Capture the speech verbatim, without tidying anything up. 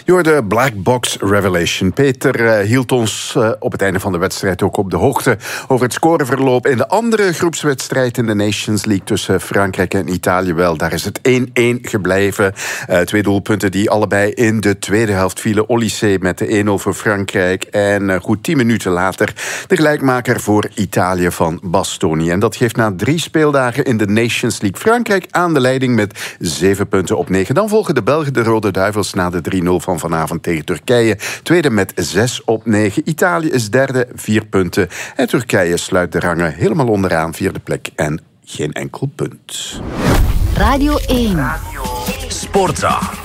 Je hoorde Black Box Revelation. Peter uh, hield ons uh, op het einde van de wedstrijd ook op de hoogte over het scoreverloop in de andere groepswedstrijd in de Nations League tussen Frankrijk en Italië. Wel, daar is het één-één gebleven. Uh, twee doelpunten die allebei in de tweede helft vielen. Olysée met de één nul voor Frankrijk en uh, goed tien minuten later de gelijkmaker voor Italië van Bastoni. En dat geeft na drie speeldagen in de Nations League Frankrijk aan de leiding met zeven punten op negen. Dan volgen de Belgen, de Rode Duivels, na de drie nul van vanavond tegen Turkije. Tweede met zes op negen. Italië is derde, vier punten. En Turkije sluit de rangen helemaal onderaan, vierde plek en geen enkel punt. Radio één. Sportza.